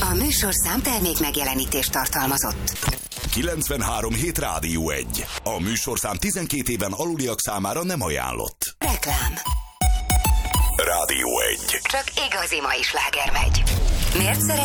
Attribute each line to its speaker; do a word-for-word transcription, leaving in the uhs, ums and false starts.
Speaker 1: A műsorszám termék megjelenítést tartalmazott.
Speaker 2: kilencvenhárom hét Rádió egy. A műsorszám tizenkét éven aluliak számára nem ajánlott.
Speaker 1: Reklám.
Speaker 2: Rádió egy.
Speaker 1: Csak igazi mai sláger megy. Miért szeret